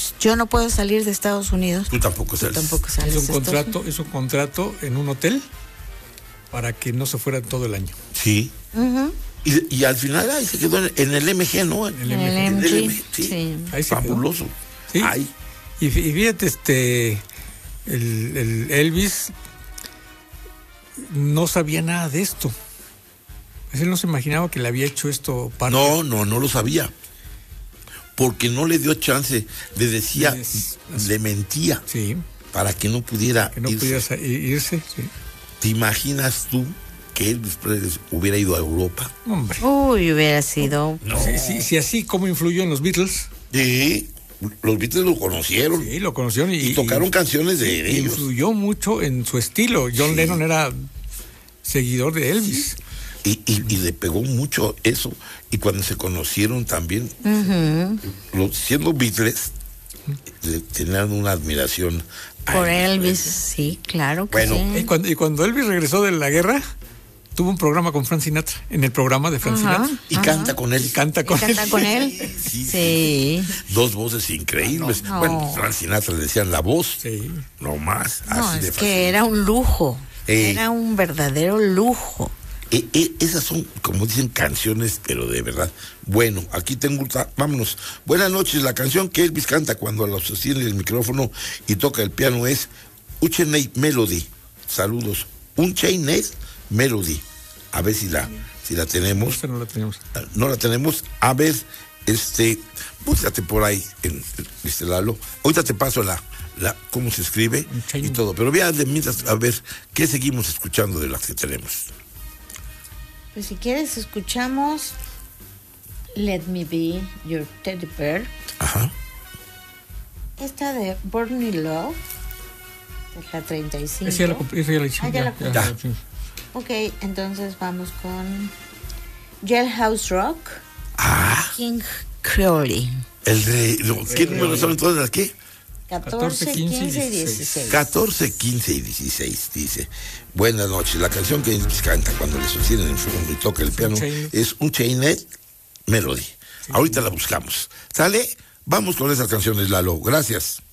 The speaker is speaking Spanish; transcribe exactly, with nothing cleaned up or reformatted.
Unidos. Yo no puedo salir de Estados Unidos. Tú tampoco sales. Tú tampoco sales. Es un contrato, es un contrato en un hotel para que no se fuera todo el año. Sí. Uh-huh. Y, y al final ahí se quedó en, en el M G, ¿no? En el En el M G. M G. M G, sí. Sí. Ahí se quedó. Fabuloso. Sí. Ay. Y, y fíjate, este, el, el Elvis no sabía nada de esto. Él no se imaginaba que le había hecho esto parte. No, no, no lo sabía. Porque no le dio chance. Le decía, Es- le mentía Sí, para que no pudiera que no irse. pudiera sa- irse. Sí. ¿Te imaginas tú que Elvis Presley hubiera ido a Europa? Hombre. Uy, hubiera sido. No. Sí, sí, sí, así como influyó en los Beatles. Sí, los Beatles lo conocieron. Sí, lo conocieron y, Y tocaron y- canciones de y ellos. influyó mucho en su estilo. John Sí. Lennon era seguidor de Elvis. Y, y, y le pegó mucho eso. Y cuando se conocieron también, Ujú. los, siendo Beatles, le tenían una admiración a Por Elvis, Presley. sí, claro que Bueno, sí. Y cuando, y cuando Elvis regresó de la guerra, tuvo un programa con Frank Sinatra, en el programa de Frank Ajá. Sinatra. Y canta con él. Y canta ¿Y con canta él. con él? Sí, Sí. Dos voces increíbles. No. Bueno, Frank Sinatra le decían la voz. Sí. No más. No, así de es fácil. que era un lujo. Eh. Era un verdadero lujo. E- e- esas son, como dicen, canciones, pero de verdad. Bueno, aquí tengo, otra- vámonos. Buenas noches, la canción que Elvis canta cuando lo sostiene el micrófono y toca el piano es Unchained Melody. Saludos. Unchained Melody. A ver si la, si la tenemos. Esta no la tenemos. No la tenemos. A ver, este, búscate por ahí, en, este Lalo. Ahorita te paso la, la, cómo se escribe y todo. Pero vea de mientras, a ver, ¿qué seguimos escuchando de las que tenemos? Pues si quieres escuchamos Let Me Be Your Teddy Bear. Ajá. Esta de Born in Love, de la treinta y cinco. Esa ya la, comp- esa ya la hicimos. Ah, ya la compré. Ya. hicimos. Ok, entonces vamos con Jailhouse Rock, Ah, King Creole. el de, no, ¿qué números son entonces las qué? catorce, quince y dieciséis. catorce, quince y dieciséis, dice. Buenas noches. La canción que Elvis canta cuando le sostienen en fondo y toca el piano Unchained. es Unchained Melody. Ahorita la buscamos. ¿Sale? Vamos con esas canciones, Lalo. Gracias.